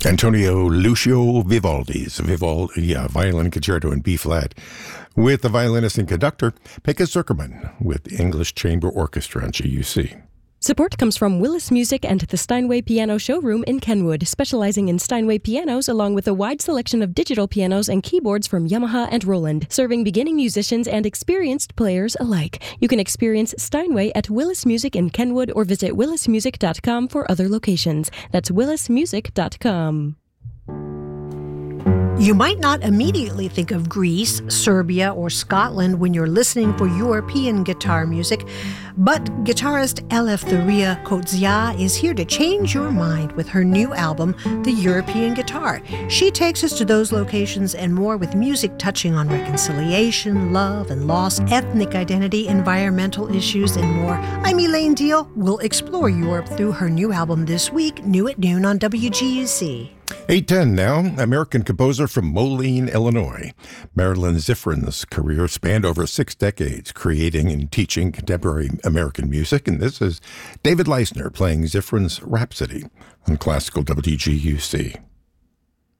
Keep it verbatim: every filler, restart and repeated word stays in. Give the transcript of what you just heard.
Antonio Lucio Vivaldi's Vivaldi, yeah, Violin Concerto in B-flat with the violinist and conductor Pekka Zuckerman with the English Chamber Orchestra on G U C. Support comes from Willis Music and the Steinway Piano Showroom in Kenwood, specializing in Steinway pianos along with a wide selection of digital pianos and keyboards from Yamaha and Roland, serving beginning musicians and experienced players alike. You can experience Steinway at Willis Music in Kenwood or visit willis music dot com for other locations. That's willis music dot com. You might not immediately think of Greece, Serbia, or Scotland when you're listening for European guitar music, but guitarist Eleftheria Kotsia is here to change your mind with her new album, The European Guitar. She takes us to those locations and more with music touching on reconciliation, love and loss, ethnic identity, environmental issues, and more. I'm Elaine Deal. We'll explore Europe through her new album this week, new at noon on W G U C. eight ten now, American composer from Moline, Illinois. Marilyn Zifrin's career spanned over six decades, creating and teaching contemporary American music, and this is David Leisner playing Zifrin's Rhapsody on Classical W G U C.